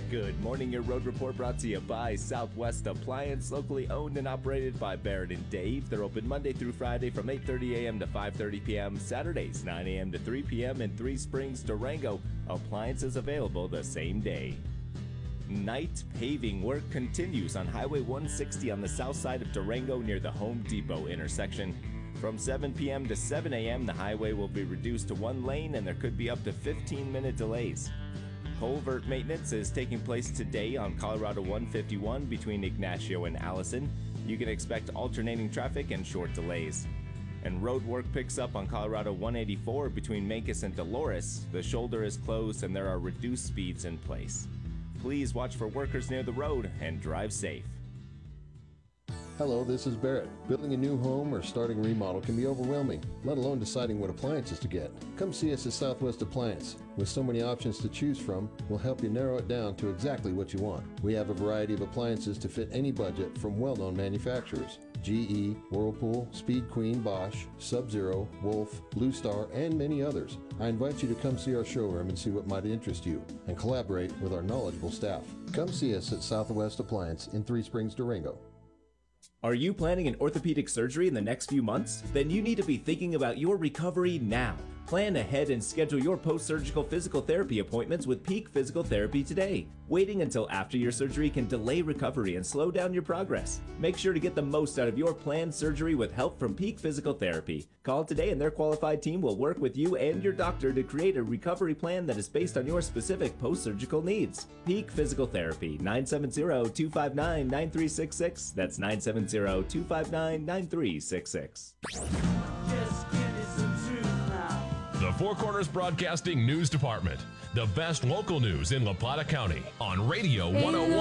Good morning. Your road report brought to you by Southwest Appliance, locally owned and operated by Barrett and Dave. They're open Monday through Friday from 8:30 a.m. to 5:30 p.m., Saturdays 9 a.m. to 3 p.m. in Three Springs, Durango. Appliances available the same day. Night paving work continues on Highway 160 on the south side of Durango near the Home Depot intersection. From 7 p.m. to 7 a.m., the highway will be reduced to one lane and there could be up to 15-minute delays. Culvert maintenance is taking place today on Colorado 151 between Ignacio and Allison. You can expect alternating traffic and short delays. And road work picks up on Colorado 184 between Mancos and Dolores. The shoulder is closed and there are reduced speeds in place. Please watch for workers near the road and drive safe. Hello, this is Barrett. Building a new home or starting a remodel can be overwhelming, let alone deciding what appliances to get. Come see us at Southwest Appliance. With so many options to choose from, we'll help you narrow it down to exactly what you want. We have a variety of appliances to fit any budget from well-known manufacturers. GE, Whirlpool, Speed Queen, Bosch, Sub-Zero, Wolf, Blue Star, and many others. I invite you to come see our showroom and see what might interest you, and collaborate with our knowledgeable staff. Come see us at Southwest Appliance in Three Springs, Durango. Are you planning an orthopedic surgery in the next few months? Then you need to be thinking about your recovery now. Plan ahead and schedule your post-surgical physical therapy appointments with Peak Physical Therapy today. Waiting until after your surgery can delay recovery and slow down your progress. Make sure to get the most out of your planned surgery with help from Peak Physical Therapy. Call today and their qualified team will work with you and your doctor to create a recovery plan that is based on your specific post-surgical needs. Peak Physical Therapy, 970-259-9366. That's 970-259-9366. The Four Corners Broadcasting News Department. The best local news in La Plata County on Radio 101.